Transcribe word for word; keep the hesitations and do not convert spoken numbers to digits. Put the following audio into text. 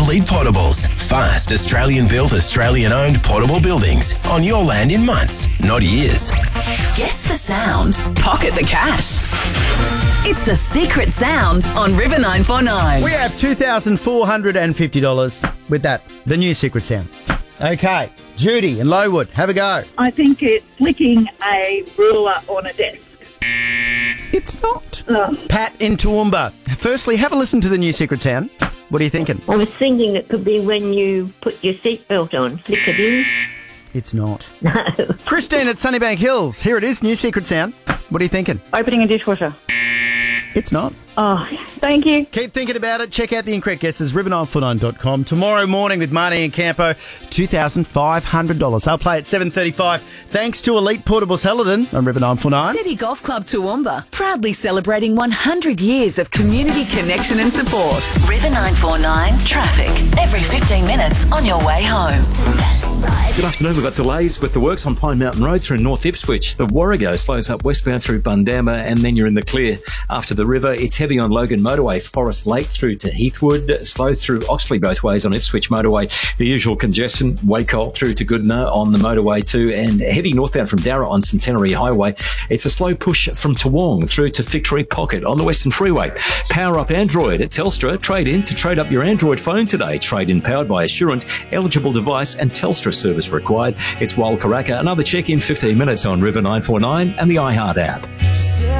Elite Portables. Fast, Australian-built, Australian-owned portable buildings on your land in months, not years. Guess the sound. Pocket the cash. It's the secret sound on River nine four nine. We have two thousand four hundred fifty dollars with that, the new secret sound. Okay, Judy in Lowood, have a go. I think it's flicking a ruler on a desk. It's not. Oh. Pat in Toowoomba. Firstly, have a listen to the new secret sound. What are you thinking? I was thinking it could be when you put your seatbelt on, flick it in. It's not. No. Christine at Sunnybank Hills. Here it is, new secret sound. What are you thinking? Opening a dishwasher. It's not. Oh, thank you. Keep thinking about it. Check out the incorrect guesses, river nine four nine dot com. Tomorrow morning with Marnie and Campo, two thousand five hundred dollars. They'll play at seven thirty-five. Thanks to Elite Portables Hellerden on River nine four nine. City Golf Club Toowoomba, proudly celebrating one hundred years of community connection and support. River nine four nine traffic, every fifteen minutes on your way home. Good afternoon. We've got delays with the works on Pine Mountain Road through North Ipswich. The Warrego slows up westbound through Bundamba, and then you're in the clear after the river. It's heavy on Logan Motorway, Forest Lake through to Heathwood, slow through Oxley both ways on Ipswich Motorway. The usual congestion, Wacol through to Goodna on the motorway too, and heavy northbound from Darra on Centenary Highway. It's a slow push from Toowong through to Victory Pocket on the Western Freeway. Power up Android at Telstra. Trade in to trade up your Android phone today. Trade in powered by Assurant. Eligible device and Telstra service required. It's Wild Karaka. Another check in fifteen minutes on River nine four nine and the iHeart app.